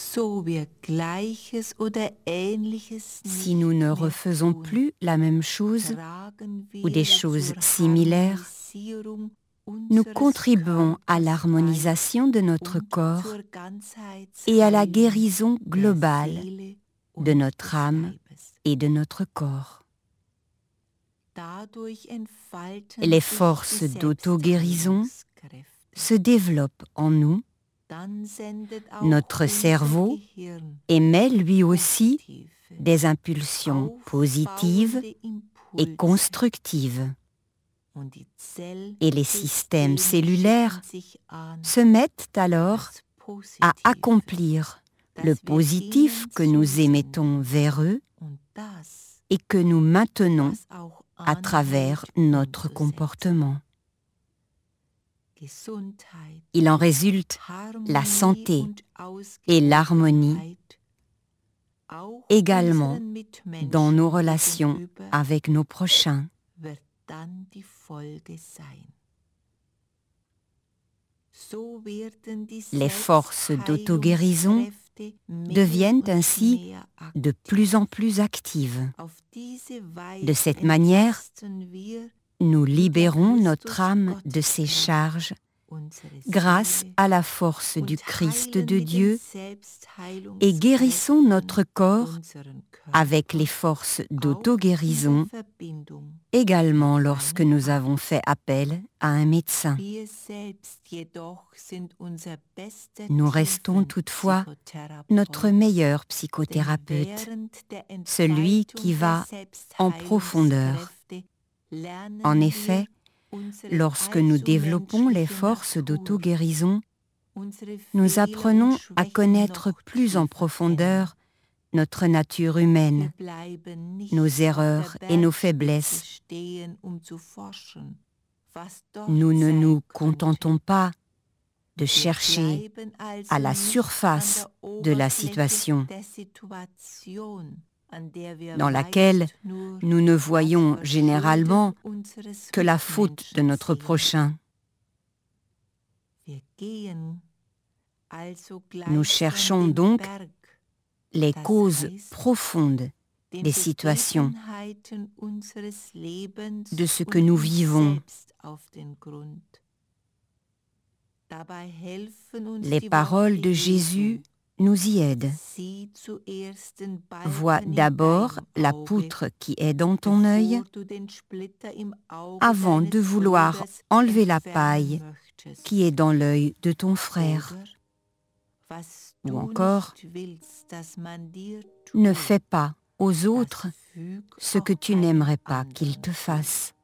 Si nous ne refaisons plus la même chose ou des choses similaires, nous contribuons à l'harmonisation de notre corps et à la guérison globale de notre âme et de notre corps. Les forces d'auto-guérison se développent en nous. Notre cerveau émet lui aussi des impulsions positives et constructives. Et les systèmes cellulaires se mettent alors à accomplir le positif que nous émettons vers eux et que nous maintenons à travers notre comportement. Il en résulte la santé et l'harmonie également dans nos relations avec nos prochains. Les forces d'auto-guérison deviennent ainsi de plus en plus actives. De cette manière, nous libérons notre âme de ses charges grâce à la force du Christ de Dieu et guérissons notre corps avec les forces d'auto-guérison également lorsque nous avons fait appel à un médecin. Nous restons toutefois notre meilleur psychothérapeute, celui qui va en profondeur. En effet, lorsque nous développons les forces d'auto-guérison, nous apprenons à connaître plus en profondeur notre nature humaine, nos erreurs et nos faiblesses. Nous ne nous contentons pas de chercher à la surface de la situation, dans laquelle nous ne voyons généralement que la faute de notre prochain. Nous cherchons donc les causes profondes des situations, de ce que nous vivons. Les paroles de Jésus nous y aident. Vois d'abord la poutre qui est dans ton œil avant de vouloir enlever la paille qui est dans l'œil de ton frère. Ou encore, ne fais pas aux autres ce que tu n'aimerais pas qu'ils te fassent.